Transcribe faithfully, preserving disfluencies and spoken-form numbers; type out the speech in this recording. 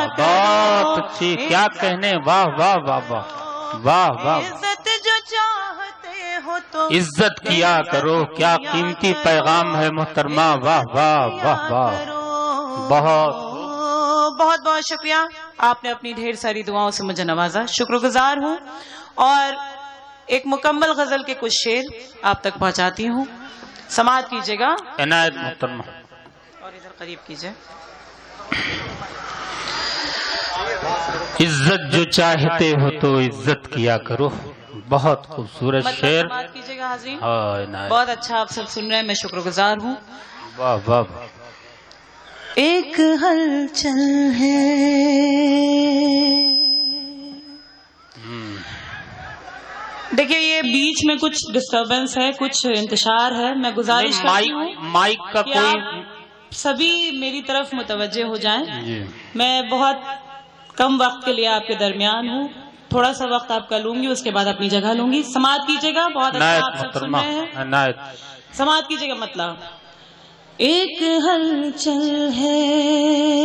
بہت اچھی، کیا کہنے، واہ واہ واہ واہ واہ واہ، عزت جو چاہتے ہو تو عزت کیا کرو، کیا قیمتی پیغام ہے محترمہ، واہ واہ واہ واہ، بہت بہت بہت شکریہ، آپ نے اپنی ڈھیر ساری دعاؤں سے مجھے نوازا، شکر گزار ہوں۔ اور ایک مکمل غزل کے کچھ شعر آپ تک پہنچاتی ہوں، سماعت کیجیے گا، عنایت محترمہ، اور ادھر قریب کیجیے۔ عزت جو چاہتے ہو تو عزت کیا کرو، بہت خوبصورت شعر، سماعت کیجیے گا حاضرین، ہاں عنایت، بہت اچھا آپ سب سن رہے ہیں، میں شکر گزار ہوں۔ واہ واہ واہ، ایک ہلچل ہے دیکھیے، یہ بیچ میں کچھ ڈسٹربنس ہے، کچھ انتشار ہے، میں گزارش کرتی ہوں مائک کا کہ کوئی آپ سبھی میری طرف متوجہ ہو جائیں۔ جی، میں بہت کم وقت کے لیے آپ کے درمیان ہوں، تھوڑا سا وقت آپ کا لوں گی، اس کے بعد اپنی جگہ لوں گی۔ سماعت کیجیے گا، بہت اچھا عنایت آپ سب سن محترمہ، رہے ہیں، عنایت، سماعت کیجیے گا۔ مطلب ایک ہلچل ہے